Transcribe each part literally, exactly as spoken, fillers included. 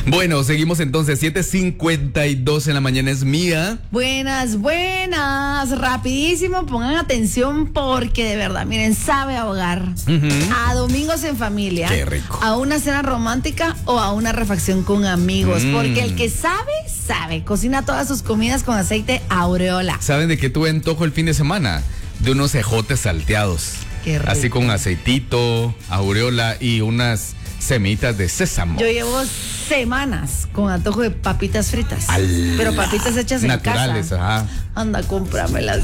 Bueno, seguimos entonces, siete cincuenta y dos en la mañana es Mía. Buenas, buenas, rapidísimo, pongan atención porque de verdad, miren, sabe ahogar. Uh-huh. A domingos en familia. Qué rico. A una cena romántica o a una refacción con amigos, mm. porque el que sabe, sabe, cocina todas sus comidas con aceite Aureola. ¿Saben de qué tuve antojo el fin de semana? De unos ejotes salteados. Qué rico. Así con aceitito, Aureola y unas semitas de sésamo. Yo llevo semanas con antojo de papitas fritas. Al... Pero papitas hechas naturales, en casa. Ajá. Anda, cómpramelas.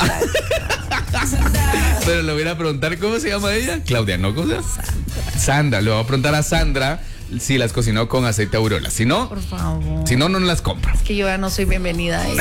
Pero le voy a preguntar cómo se llama ella. Claudia, ¿no? ¿Cómo se llama? Sandra. Sandra, le voy a preguntar a Sandra si las cocinó con aceite Aureola. Si no, por favor. Si no, no las compra. Es que yo ya no soy bienvenida ahí.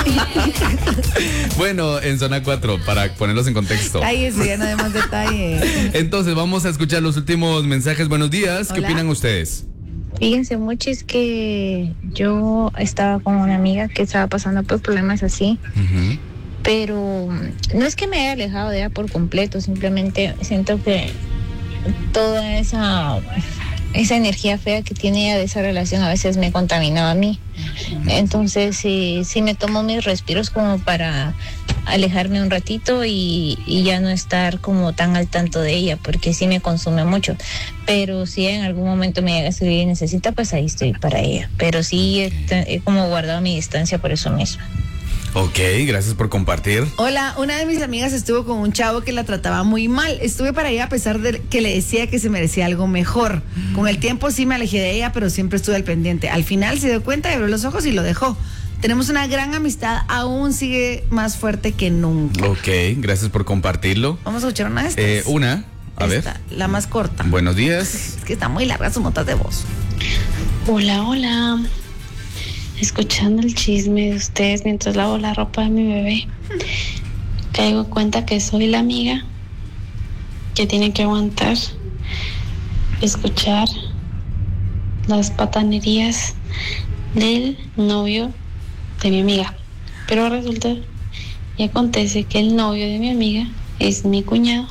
Bueno, en zona cuatro, para ponerlos en contexto. Cállese, ya no hay más detalle. Entonces, vamos a escuchar los últimos mensajes. Buenos días. Hola. ¿Qué opinan ustedes? Fíjense mucho, es que yo estaba con una amiga que estaba pasando por problemas así. Uh-huh. Pero no es que me haya alejado de ella por completo, simplemente siento que toda esa... esa energía fea que tiene ella de esa relación a veces me contaminaba a mí. Entonces sí, sí me tomo mis respiros como para alejarme un ratito y, y ya no estar como tan al tanto de ella, porque sí me consume mucho. Pero si en algún momento me llega a subir y necesita, pues ahí estoy para ella. Pero sí he, he como guardado mi distancia por eso mismo. Ok, gracias por compartir. Hola, una de mis amigas estuvo con un chavo que la trataba muy mal. Estuve para ella a pesar de que le decía que se merecía algo mejor. Con el tiempo sí me alejé de ella, pero siempre estuve al pendiente. Al final se dio cuenta y abrió los ojos y lo dejó. Tenemos una gran amistad, aún sigue más fuerte que nunca. Ok, gracias por compartirlo. Vamos a escuchar una de estas. Eh, una, a Esta, ver. la más corta. Buenos días. Es que está muy larga su nota de voz. Hola, hola. Escuchando el chisme de ustedes mientras lavo la ropa de mi bebé, caigo en cuenta que soy la amiga que tiene que aguantar escuchar las patanerías del novio de mi amiga. Pero resulta y acontece que el novio de mi amiga es mi cuñado.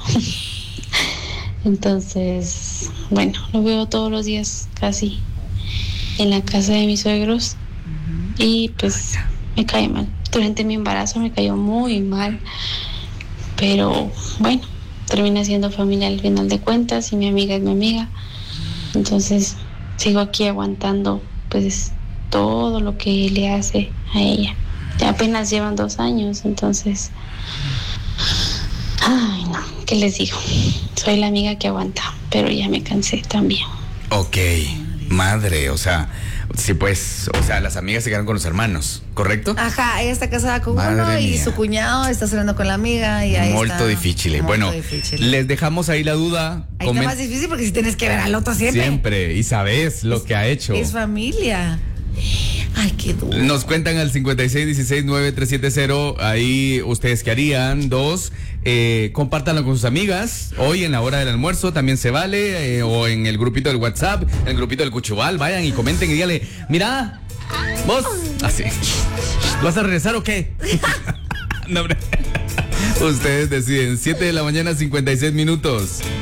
Entonces, bueno, lo veo todos los días casi en la casa de mis suegros. Y pues me cae mal. Durante mi embarazo me cayó muy mal. Pero bueno, termina siendo familia al final de cuentas y mi amiga es mi amiga. Entonces sigo aquí aguantando pues todo lo que le hace a ella. Ya apenas llevan dos años, entonces... Ay, no, ¿qué les digo? Soy la amiga que aguanta, pero ya me cansé también. Ok, madre, o sea... Sí, pues, o sea, las amigas se quedaron con los hermanos, ¿correcto? Ajá, ella está casada con Madre uno y mía. Su cuñado está saliendo con la amiga y ahí Molto está. difícil. Molto Bueno, difícil. Les dejamos ahí la duda. Ahí Comen- está más difícil porque si tienes que ver al otro siempre. Siempre, y sabes lo es, que ha hecho. Es familia. Ay, qué duro. Nos cuentan al cincuenta y seis dieciséis noventa y tres setenta. Ahí ustedes qué harían. Dos, eh, compártanlo con sus amigas. Hoy en la hora del almuerzo también se vale. Eh, o en el grupito del WhatsApp, en el grupito del Cuchubal. Vayan y comenten y díganle: mira, vos, así, ¿vas a regresar o qué? No, ustedes deciden. siete de la mañana, cincuenta y seis minutos.